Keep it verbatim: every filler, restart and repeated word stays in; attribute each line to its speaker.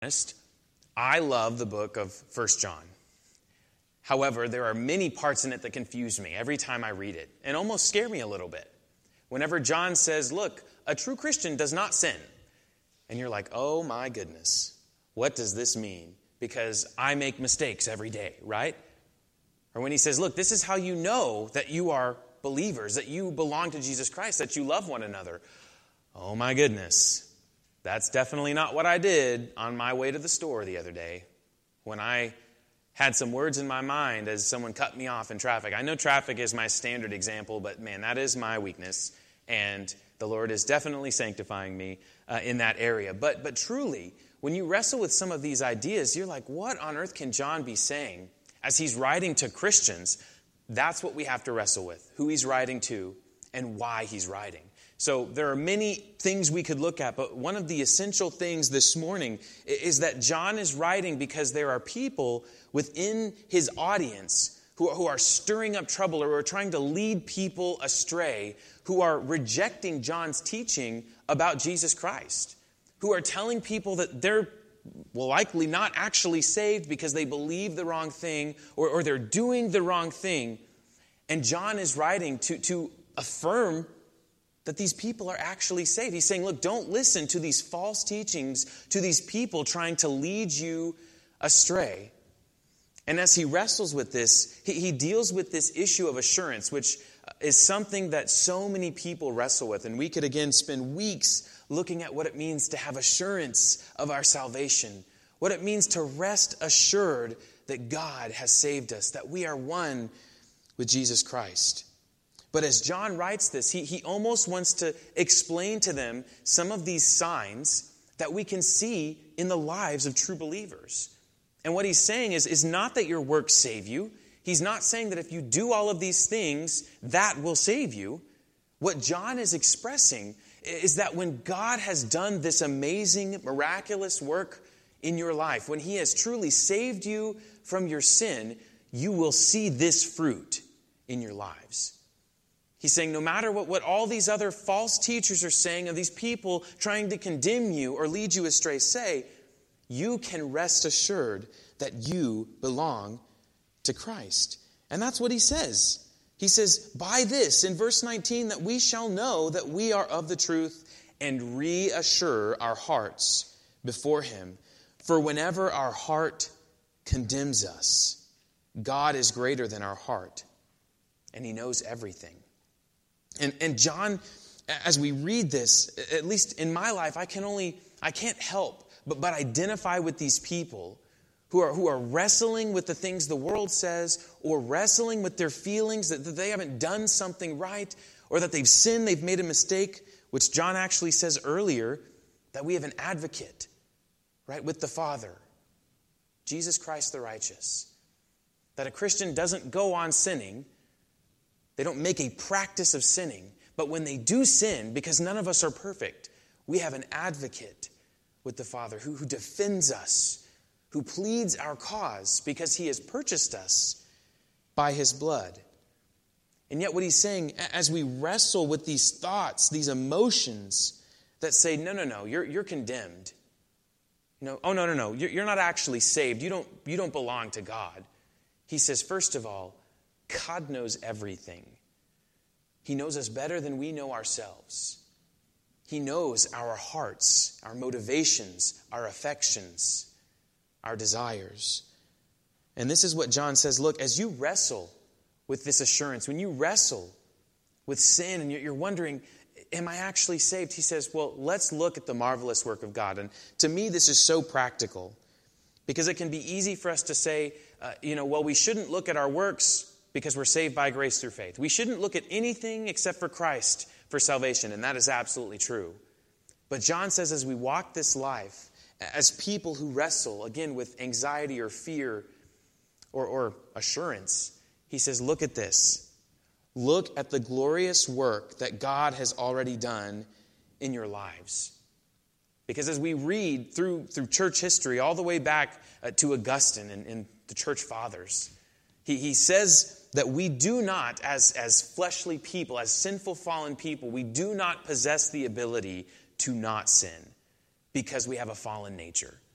Speaker 1: honest, I love the book of First John. However, there are many parts in it that confuse me every time I read it and almost scare me a little bit. Whenever John says, look, a true Christian does not sin. And you're like, oh my goodness, what does this mean? Because I make mistakes every day, right? Or when he says, look, this is how you know that you are believers, that you belong to Jesus Christ, that you love one another. Oh my goodness. That's definitely not what I did on my way to the store the other day when I had some words in my mind as someone cut me off in traffic. I know traffic is my standard example, but man, that is my weakness. And the Lord is definitely sanctifying me uh, in that area. But, but truly, when you wrestle with some of these ideas, you're like, what on earth can John be saying as he's writing to Christians? That's what we have to wrestle with, who he's writing to and why he's writing. So there are many things we could look at, but one of the essential things this morning is that John is writing because there are people within his audience who are, who are stirring up trouble or who are trying to lead people astray, who are rejecting John's teaching about Jesus Christ, who are telling people that they're well, likely not actually saved because they believe the wrong thing or, or they're doing the wrong thing. And John is writing to, to affirm that these people are actually saved. He's saying, look, don't listen to these false teachings, to these people trying to lead you astray. And as he wrestles with this, he, he deals with this issue of assurance, which is something that so many people wrestle with. And we could, again, spend weeks looking at what it means to have assurance of our salvation, what it means to rest assured that God has saved us, that we are one with Jesus Christ. But as John writes this, he, he almost wants to explain to them some of these signs that we can see in the lives of true believers. And what he's saying is, is not that your works save you. He's not saying that if you do all of these things, that will save you. What John is expressing is that when God has done this amazing, miraculous work in your life, when he has truly saved you from your sin, you will see this fruit in your lives. He's saying no matter what, what all these other false teachers are saying, or these people trying to condemn you or lead you astray say, you can rest assured that you belong to Christ. And that's what he says. He says, by this, in verse nineteen, that we shall know that we are of the truth and reassure our hearts before him. For whenever our heart condemns us, God is greater than our heart, and he knows everything. And, and John, as we read this, at least in my life, I can only, I can't help but, but identify with these people who are, who are wrestling with the things the world says, or wrestling with their feelings that, that they haven't done something right, or that they've sinned, they've made a mistake, which John actually says earlier, that we have an advocate, right, with the Father, Jesus Christ the righteous. That a Christian doesn't go on sinning. They don't make a practice of sinning. But when they do sin, because none of us are perfect, we have an advocate with the Father who, who defends us, who pleads our cause because he has purchased us by his blood. And yet what he's saying, as we wrestle with these thoughts, these emotions that say, no, no, no, you're, you're condemned. You know, oh, no, no, no, you're, you're not actually saved. You don't, you don't belong to God. He says, first of all, God knows everything. He knows us better than we know ourselves. He knows our hearts, our motivations, our affections, our desires. And this is what John says, look, as you wrestle with this assurance, when you wrestle with sin and you're wondering, am I actually saved? He says, well, let's look at the marvelous work of God. And to me, this is so practical because it can be easy for us to say, uh, you know, well, we shouldn't look at our works because we're saved by grace through faith. We shouldn't look at anything except for Christ for salvation, and that is absolutely true. But John says as we walk this life, as people who wrestle, again, with anxiety or fear or, or assurance, he says, look at this. Look at the glorious work that God has already done in your lives. Because as we read through, through church history, all the way back uh, to Augustine and, and the church fathers, he, he says that we do not, as, as fleshly people, as sinful fallen people, we do not possess the ability to not sin because we have a fallen nature.